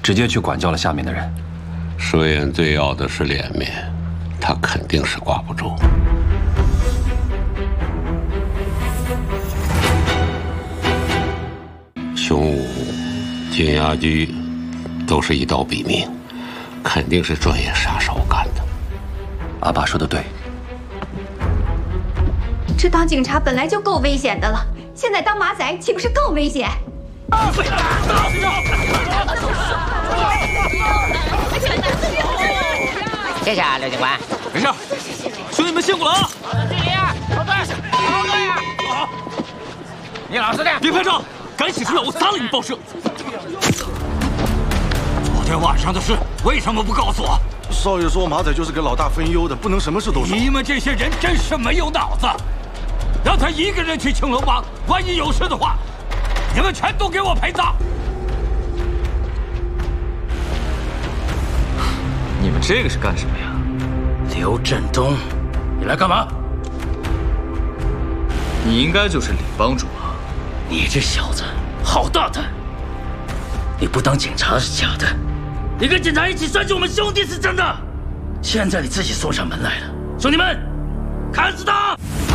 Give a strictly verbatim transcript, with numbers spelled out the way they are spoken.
直接去管教了下面的人。 佘燕最要的是脸面，他肯定是挂不住。熊武、金牙驹都是一刀毙命，肯定是专业杀手干的。 阿爸说的对， 这当警察本来就够危险的了，现在当马仔岂不是更危险？ 谢谢啊，刘警官。 没事，兄弟们辛苦了啊！ 距离啊，后退，后退啊！ 好， 你老实点， 别拍照，敢写出来我杀了你报社！昨天晚上的事为什么不告诉我？ 少爷说马仔就是给老大分忧的，不能什么事都说。 你们这些人真是没有脑子！让他一个人去青楼帮，万一有事的话，你们全都给我陪葬！ 你们这个是干什么呀？ 刘振东，你来干嘛？ 你应该就是李帮主啊！ 你这小子好大胆！你不当警察是假的，你跟警察一起算计我们兄弟是真的。现在你自己送上门来了，兄弟们，砍死他！